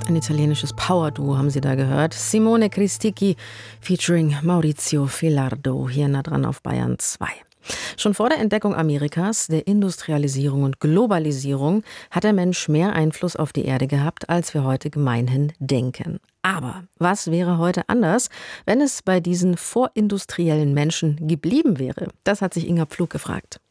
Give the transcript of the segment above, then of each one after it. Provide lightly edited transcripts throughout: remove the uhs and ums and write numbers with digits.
Ein italienisches Power-Duo haben Sie da gehört. Simone Cristicchi featuring Maurizio Filardo, hier nah dran auf Bayern 2. Schon vor der Entdeckung Amerikas, der Industrialisierung und Globalisierung hat der Mensch mehr Einfluss auf die Erde gehabt, als wir heute gemeinhin denken. Aber was wäre heute anders, wenn es bei diesen vorindustriellen Menschen geblieben wäre? Das hat sich Inga Pflug gefragt.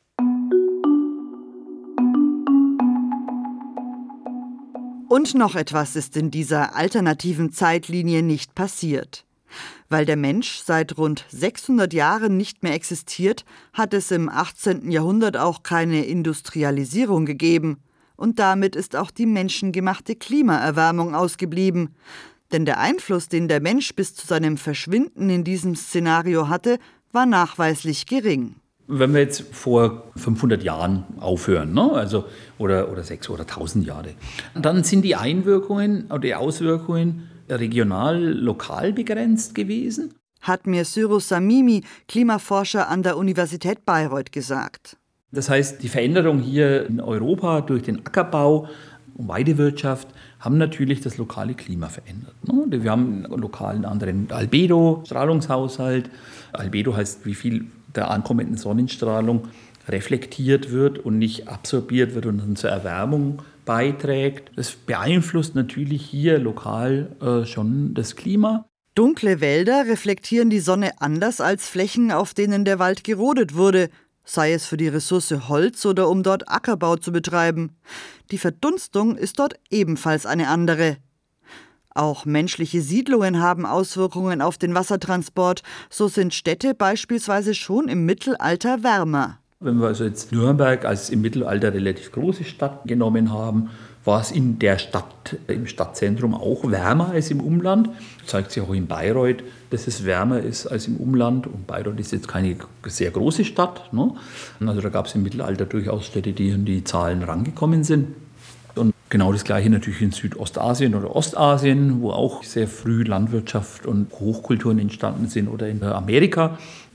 Und noch etwas ist in dieser alternativen Zeitlinie nicht passiert. Weil der Mensch seit rund 600 Jahren nicht mehr existiert, hat es im 18. Jahrhundert auch keine Industrialisierung gegeben. Und damit ist auch die menschengemachte Klimaerwärmung ausgeblieben. Denn der Einfluss, den der Mensch bis zu seinem Verschwinden in diesem Szenario hatte, war nachweislich gering. Wenn wir jetzt vor 500 Jahren aufhören, ne? Also, oder 6 oder 1000 Jahre, dann sind die Einwirkungen oder die Auswirkungen regional, lokal begrenzt gewesen. Hat mir Cyrus Samimi, Klimaforscher an der Universität Bayreuth, gesagt. Das heißt, die Veränderung hier in Europa durch den Ackerbau und Weidewirtschaft haben natürlich das lokale Klima verändert. Ne? Wir haben lokal einen anderen Albedo, Strahlungshaushalt. Albedo heißt, wie viel der ankommenden Sonnenstrahlung reflektiert wird und nicht absorbiert wird und dann zur Erwärmung beiträgt. Das beeinflusst natürlich hier lokal schon das Klima. Dunkle Wälder reflektieren die Sonne anders als Flächen, auf denen der Wald gerodet wurde, sei es für die Ressource Holz oder um dort Ackerbau zu betreiben. Die Verdunstung ist dort ebenfalls eine andere. Auch menschliche Siedlungen haben Auswirkungen auf den Wassertransport. So sind Städte beispielsweise schon im Mittelalter wärmer. Wenn wir also jetzt Nürnberg als im Mittelalter relativ große Stadt genommen haben, war es in der Stadt, im Stadtzentrum auch wärmer als im Umland. Das zeigt sich auch in Bayreuth, dass es wärmer ist als im Umland. Und Bayreuth ist jetzt keine sehr große Stadt, ne? Also da gab es im Mittelalter durchaus Städte, die an die Zahlen rangekommen sind. Und genau das Gleiche natürlich in Südostasien oder Ostasien, wo auch sehr früh Landwirtschaft und Hochkulturen entstanden sind, oder in Amerika.